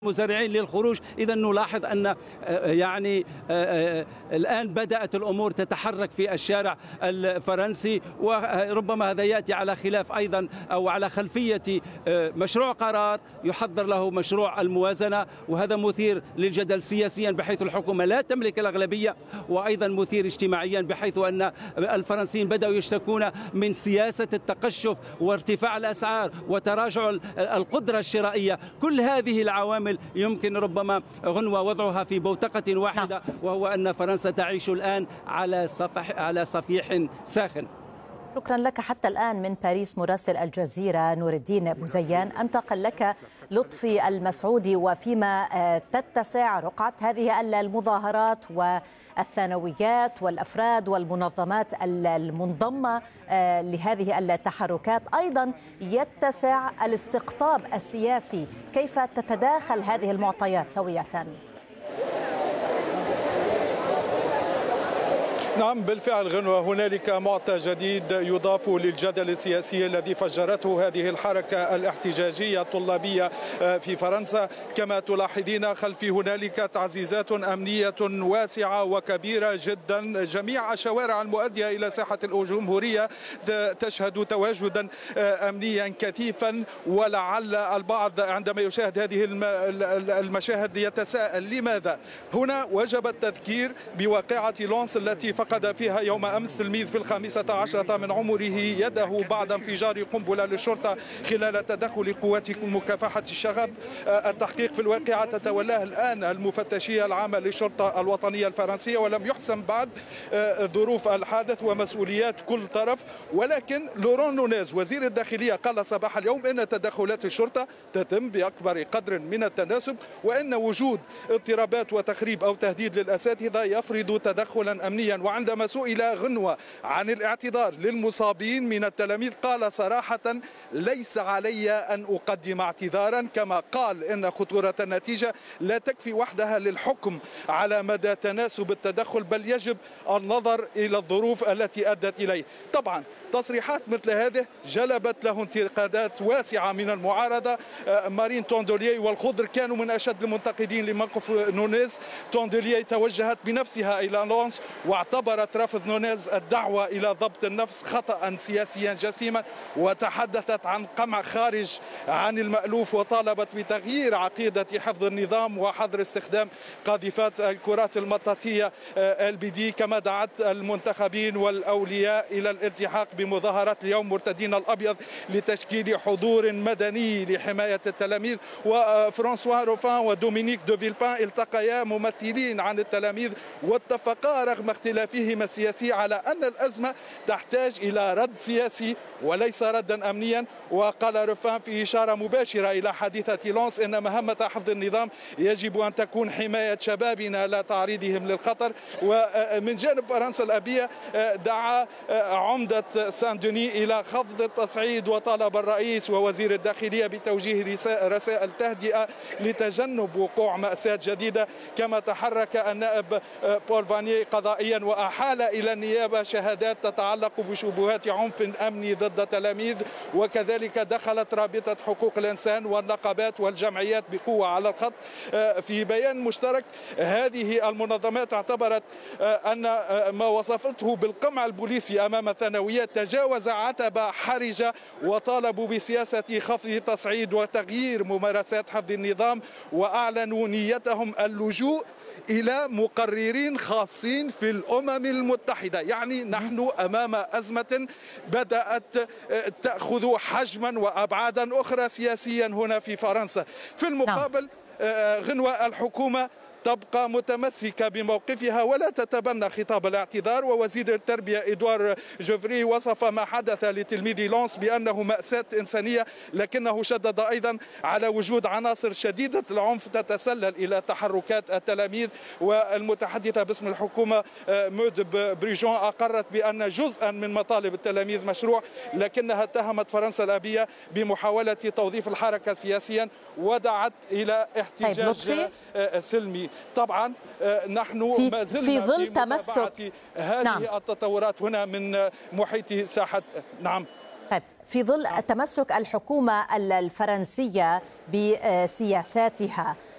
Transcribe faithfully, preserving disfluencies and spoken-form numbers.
المزارعين للخروج. إذا نلاحظ أن يعني الآن بدأت الأمور تتحرك في الشارع الفرنسي، وربما هذا يأتي على خلاف أيضا أو على خلفية مشروع قرار يحضر له مشروع الموازنة، وهذا مثير للجدل سياسيا بحيث الحكومة لا تملك الأغلبية، وأيضا مثير اجتماعيا بحيث أن الفرنسيين بدأوا يشتكون من سياسة التقشف وارتفاع الأسعار وتراجع القدرة الشرائية. كل هذه العوامل يمكن ربما غنوة وضعها في بوتقة واحدة، وهو أن فرنسا تعيش الآن على صفح على صفيح ساخن. شكرا لك حتى الآن من باريس مراسل الجزيرة نور الدين بوزيان. أنتقل لك لطفي المسعودي، وفيما تتسع رقعة هذه المظاهرات والثانويات والأفراد والمنظمات المنضمة لهذه التحركات، أيضا يتسع الاستقطاب السياسي. كيف تتداخل هذه المعطيات سوية؟ نعم بالفعل غنوة، هنالك معطى جديد يضاف للجدل السياسي الذي فجرته هذه الحركة الاحتجاجية الطلابية في فرنسا. كما تلاحظين خلفي هنالك تعزيزات أمنية واسعة وكبيرة جدا. جميع الشوارع المؤدية إلى ساحة الجمهورية تشهد تواجدا أمنيا كثيفا، ولعل البعض عندما يشاهد هذه المشاهد يتساءل لماذا. هنا وجب التذكير بواقعة لونس التي فقد فيها يوم أمس تلميذ في الخامسة عشرة من عمره يده بعد انفجار قنبلة للشرطة خلال تدخل قوات مكافحة الشغب. التحقيق في الواقعة تتولاه الآن المفتشية العامة للشرطة الوطنية الفرنسية، ولم يحسم بعد ظروف الحادث ومسؤوليات كل طرف. ولكن لوران نونيز وزير الداخلية قال صباح اليوم إن تدخلات الشرطة تتم بأكبر قدر من التناسب، وإن وجود اضطرابات وتخريب أو تهديد للأساتذة يفرض تدخلا أمنيا. وعندما سئل غنوة عن الاعتذار للمصابين من التلاميذ قال صراحة ليس علي أن أقدم اعتذارا، كما قال إن خطورة النتيجة لا تكفي وحدها للحكم على مدى تناسب التدخل، بل يجب النظر إلى الظروف التي أدت إليه. طبعا تصريحات مثل هذه جلبت له انتقادات واسعة من المعارضة. مارين توندوليي والخضر كانوا من أشد المنتقدين لموقف نونيز. توندوليي توجهت بنفسها إلى لونس واعتبرت رفض نونيز الدعوة إلى ضبط النفس خطأ سياسيا جسيما، وتحدثت عن قمع خارج عن المألوف، وطالبت بتغيير عقيدة حفظ النظام وحظر استخدام قاذفات الكرات المطاطية ال بي دي. كما دعت المنتخبين والأولياء إلى الالتحاق بمظاهرات اليوم مرتدين الأبيض لتشكيل حضور مدني لحماية التلاميذ. وفرانسوا روفان ودومينيك دو فيلبان التقيا ممثلين عن التلاميذ واتفقا رغم اختلافهما السياسي على أن الأزمة تحتاج إلى رد سياسي وليس ردا أمنيا. وقال روفان في إشارة مباشرة إلى حادثة لونس إن مهمة حفظ النظام يجب أن تكون حماية شبابنا لا تعريضهم للخطر. ومن جانب فرنسا الأبية دعا عمدة سان دوني إلى خفض التصعيد، وطالب الرئيس ووزير الداخلية بتوجيه رسائل تهدئة لتجنب وقوع مأساة جديدة. كما تحرك النائب بول فاني قضائيا وأحال إلى النيابة شهادات تتعلق بشبهات عنف أمني ضد تلاميذ. وكذلك دخلت رابطة حقوق الإنسان والنقابات والجمعيات بقوة على الخط. في بيان مشترك هذه المنظمات اعتبرت أن ما وصفته بالقمع البوليسي أمام ثانويات تجاوز عتبة حرجة، وطالبوا بسياسة خفض تصعيد وتغيير ممارسات حفظ النظام، وأعلنوا نيتهم اللجوء إلى مقررين خاصين في الأمم المتحدة. يعني نحن أمام أزمة بدأت تأخذ حجما وأبعادا أخرى سياسيا هنا في فرنسا. في المقابل غنوة الحكومة تبقى متمسكة بموقفها ولا تتبنى خطاب الاعتذار. ووزير التربية إدوار جوفري وصف ما حدث لتلميذ لونس بأنه مأساة إنسانية، لكنه شدد أيضا على وجود عناصر شديدة العنف تتسلل إلى تحركات التلاميذ. والمتحدثة باسم الحكومة مود بريجون أقرت بأن جزءا من مطالب التلاميذ مشروع، لكنها اتهمت فرنسا الأبية بمحاولة توظيف الحركة سياسيا ودعت إلى احتجاج سلمي. طبعا نحن ما زلنا في ظل في تمسك هذه نعم. التطورات هنا من محيط ساحة. نعم طيب، في ظل تمسك الحكومة الفرنسية بسياساتها